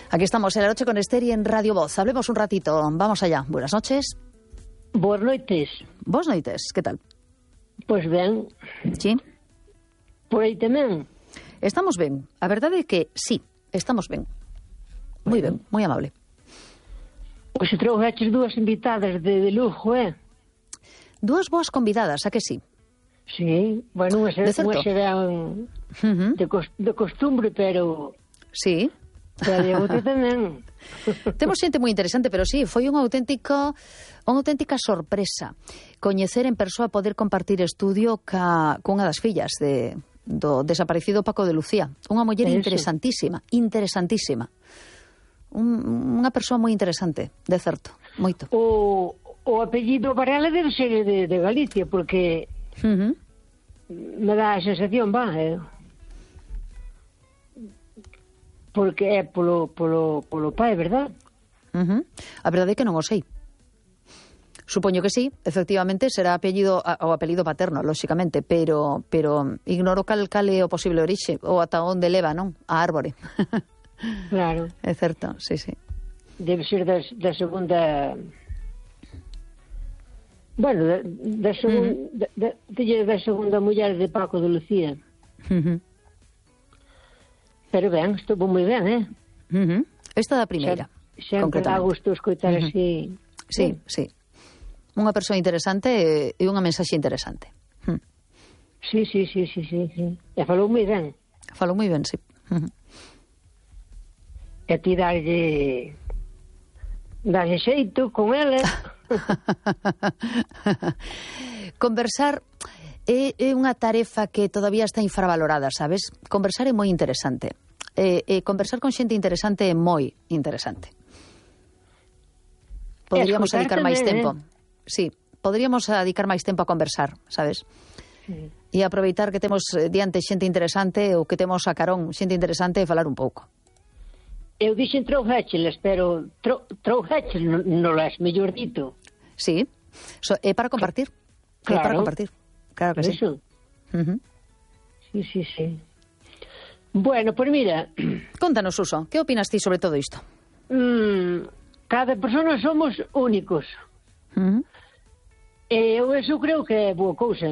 Aquí estamos en La Noche con Esther y en Radio Voz. Hablemos un ratito. Vamos allá. Buenas noches. Boas noites. Boas noites. Que tal? Pois ben. Sí? Por aí tamén? Estamos ben. A verdade é que sí, estamos ben. Moi ben, moi amable. Pois se trouxeches dúas invitadas de lujo, Dúas boas convidadas, a que sí? Sí, bueno, unha serán de costumbre, pero... Sí. Pero de outra tamén. Temos xente moi interesante, pero sí, foi unha auténtica sorpresa coñecer en persoa, poder compartir estudio cunha das fillas do desaparecido Paco de Lucía. Unha muller interesantísima. Unha persoa moi interesante, de certo, moito. O apellido Varela debe ser de Galicia, porque me dá a sensación, porque é polo pai, verdad? A verdade é que non o sei. Supoño que sí, efectivamente, será o apelido paterno, lóxicamente, pero ignoro cal é o posible orixe, ou ata onde leva, non? A árbore. Claro. É certo, sí. Debe ser da segunda... Bueno, da segunda muller de Paco de Lucía. Pero ben, estuvo moi ben, Esta da primeira, sempre dá gusto escoitar así. Sí. Unha persoa interesante e unha mensaxe interesante. Sí. E falou moi ben. Falou moi ben, sí. E ti darlle xeito con ela. Conversar é unha tarefa que todavía está infravalorada, sabes? Conversar é moi interesante. Conversar con xente interesante é moi interesante. Poderíamos dedicar máis tempo. Sí, poderíamos dedicar máis tempo a conversar, sabes? Sí. E aproveitar que temos diante xente interesante ou que temos a carón xente interesante e falar un pouco. Eu dixen trouxécheles, pero trouxécheles non las, mellor dito. Sí, é para compartir. Claro. É para compartir. Claro que sí. Sí. Bueno, pues mira... Contanos, Suso, que opinas ti sobre todo isto? Cada persona somos únicos. Eu eso creo que é boa cousa.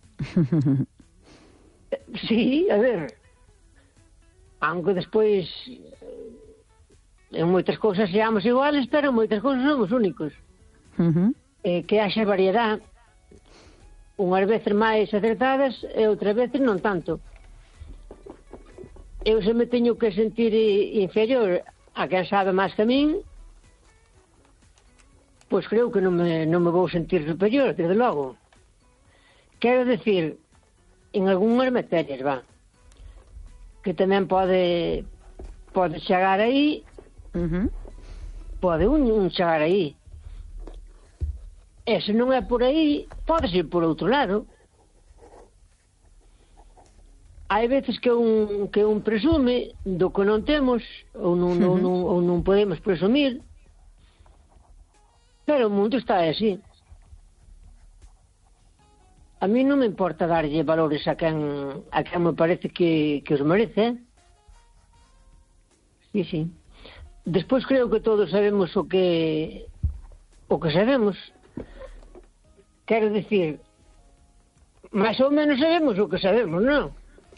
Sí, a ver... Aunque despois... En moitas cousas seamos iguales, pero en moitas cousas somos únicos. Que haxa variedade. Unhas veces máis acertadas e outras veces non tanto. Eu se me teño que sentir inferior a quen sabe máis que a min, pois creo que non me vou sentir superior, desde logo. Quero decir, en algunhas materias, que tamén pode chegar aí, pode un chegar aí. E se non é por aí, pode ser por outro lado. Hai veces que un presume do que non temos ou non podemos presumir, pero o mundo está así. A mí non me importa darlle valores a quen me parece que os merece. Sí. Despois creo que todos sabemos o que sabemos. Quero dicir, máis ou menos sabemos o que sabemos, non?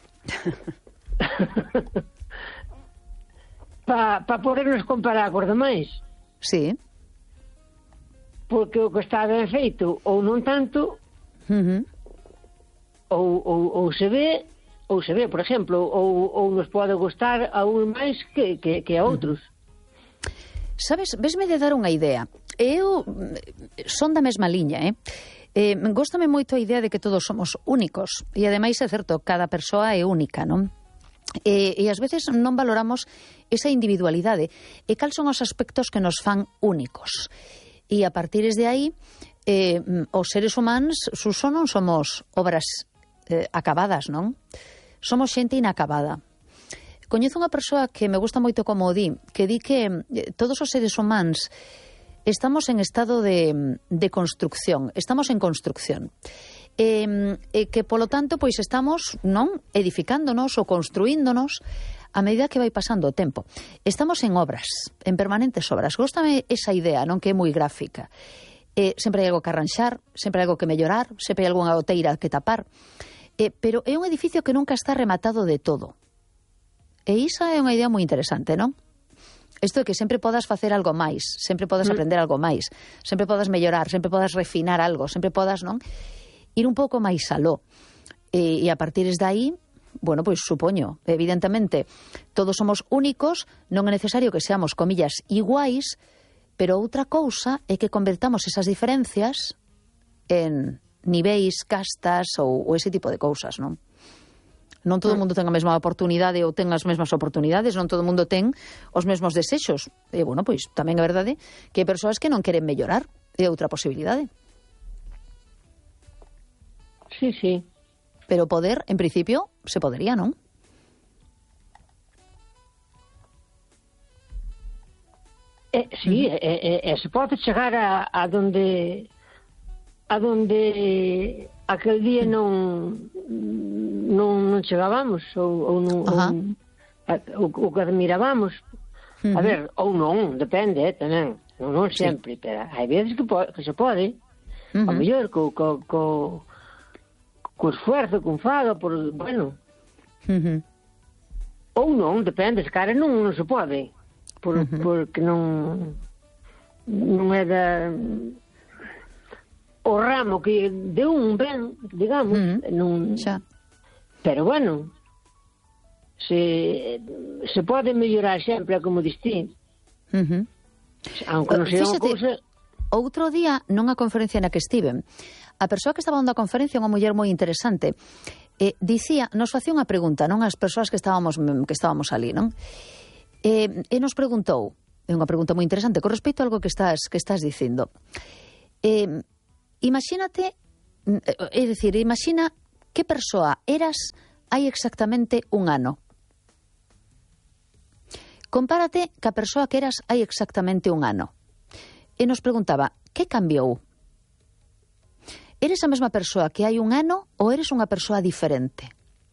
Para podernos comparar cos demais. Sí. Porque o que está ben feito ou non tanto, ou se ve, por exemplo, ou nos pode gustar a un máis que a outros. Sabes, vesme de dar unha idea. Eu son da mesma liña, góstame moito a idea de que todos somos únicos. E ademais é certo, cada persoa é única, non? E ás veces non valoramos esa individualidade. E cal son os aspectos que nos fan únicos? E a partir de aí, os seres humanos, Suso, non somos obras acabadas, non? Somos xente inacabada. Coñezo unha persoa que me gusta moito como di, que di que todos os seres humanos estamos en estado de construcción, estamos en construcción. Que, polo tanto, pois estamos, non, edificándonos ou construíndonos a medida que vai pasando o tempo. Estamos en obras, en permanentes obras. Góstame esa idea, non, que é moi gráfica. Sempre hai algo que arranxar, sempre hai algo que mellorar, sempre hai algunha goteira que tapar. Pero é un edificio que nunca está rematado de todo. E isa é unha idea moi interesante, non? Isto é que sempre podas facer algo máis, sempre podas aprender algo máis, sempre podas mellorar, sempre podas refinar algo, sempre podas, non, ir un pouco máis aló. E a partir de aí, bueno, pois supoño, evidentemente, todos somos únicos, non é necesario que seamos, comillas, iguais, pero outra cousa é que convertamos esas diferencias en niveis, castas ou ese tipo de cousas, non? Non todo o mundo ten a mesma oportunidade ou ten as mesmas oportunidades, non todo o mundo ten os mesmos desexos. E, bueno, pois tamén é verdade que hai persoas que non queren mellorar. É outra posibilidade. Sí, sí. Pero poder, en principio, se podería, non? Sí, se pode chegar a donde aquel día non chegábamos ou que admirábamos. A ver, ou non, depende, tamén. Non sempre, pero hai veces que se pode. A mellor co esfuerzo, con faga, por, bueno. Ou non, depende, se cara non se pode. Porque non é da o ramo que de un ben, digamos, non... Xa. Pero bueno, se pode mellorar sempre, como distí. Aunque non sea unha cousa... Outro día, nunha conferencia na que estiven, a persoa que estaba dando a conferencia, unha muller moi interesante, dicía, nos facía unha pregunta, non, as persoas que estábamos ali, non? E nos preguntou, é unha pregunta moi interesante, con respecto a algo que estás dicindo. Imagínate, é dicir, imagina que persoa eras hai exactamente un ano. Compárate ca persoa que eras hai exactamente un ano. E nos preguntaba, que cambiou? Eres a mesma persoa que hai un ano ou eres unha persoa diferente?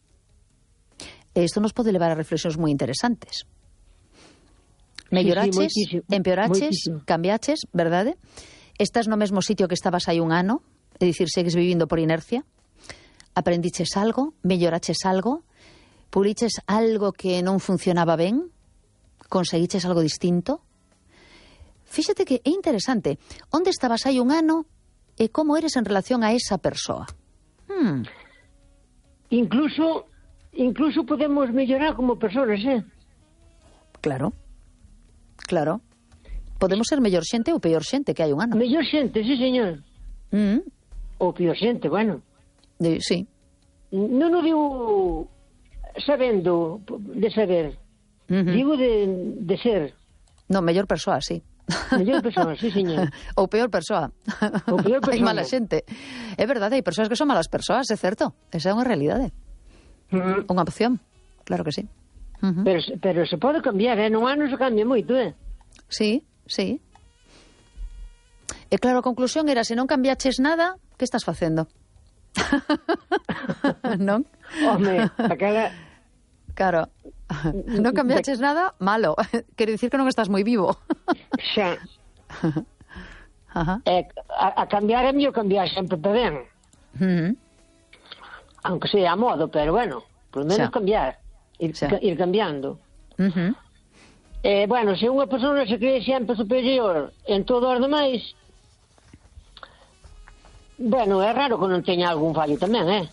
E isto nos pode levar a reflexións moi interesantes. Melloraches, empeoraches, cambiaches, verdade? Estás no mesmo sitio que estabas hai un ano, é dicir, segues vivindo por inercia? Aprendiches algo? Melloraches algo? Puliches algo que non funcionaba ben? Conseguiches algo distinto? Fíxate que é interesante. Onde estabas hai un ano e como eres en relación a esa persoa? Incluso podemos mellorar como persoas, Claro. Podemos ser mellor xente ou peor xente que hai un ano. Mellor xente, sí, señor. Ou peor xente, bueno. Sí. Non o digo sabendo, de saber. Digo de ser. Non, mellor persoa, sí. Mellor persoa, sí, señor. Ou peor persoa. Hai mala xente. É verdade, hai persoas que son malas persoas, é certo. Esa é unha realidade. Unha opción, claro que sí. Pero se pode cambiar, nun ano se cambia moito, Sí. E claro, a conclusión era, se non cambiaches nada, que estás facendo? Non? Home, aquela... Claro, non cambiaches nada, malo. Quere dicir que non estás moi vivo. Xa. A cambiar é mellor cambiar sempre para ben. Aunque sea a modo, pero bueno, por lo menos cambiar. Ir cambiando. Bueno, se unha persona se cree sempre superior en todo os demais, bueno, é raro que non teña algún fallo tamén,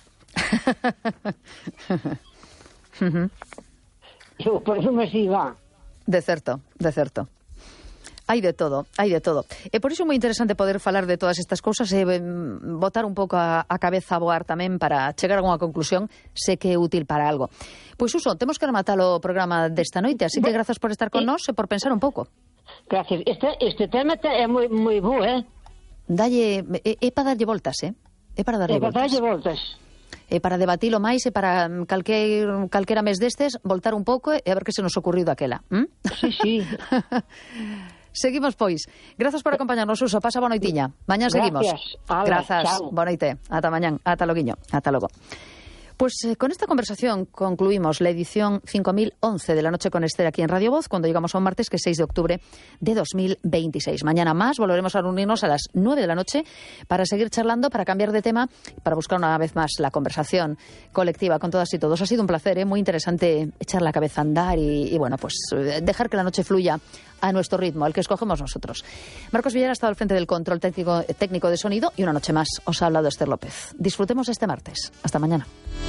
Eu, por eso así va. De certo. Hai de todo. E por iso é moi interesante poder falar de todas estas cousas e botar un pouco a cabeza a voar tamén para chegar a unha conclusión, sé que é útil para algo. Pois, Suso, temos que rematar o programa desta noite, así que grazas por estar con nós e por pensar un pouco. Gracias. Este tema é moi bo, Dalle, é para darlle voltas, É para darlle voltas. E para debatilo máis e para calquera mes destes voltar un pouco e a ver que se nos ocurriu daquela. Sí. Seguimos, pois. Grazas por acompañarnos, Suso. Pasa boa noitiña. Mañán seguimos. Grazas. Boa noite. Ata mañán. Ata loguiño. Ata logo. Pues con esta conversación concluimos la edición 5011 de La Noche con Esther aquí en Radio Voz, cuando llegamos a un martes que es 6 de octubre de 2026. Mañana más volveremos a reunirnos a las 9 de la noche para seguir charlando, para cambiar de tema, para buscar una vez más la conversación colectiva con todas y todos. Ha sido un placer, muy interesante echar la cabeza a andar y bueno, pues dejar que la noche fluya a nuestro ritmo, al que escogemos nosotros. Marcos Villar ha estado al frente del control técnico de sonido y una noche más os ha hablado Esther López. Disfrutemos este martes. Hasta mañana.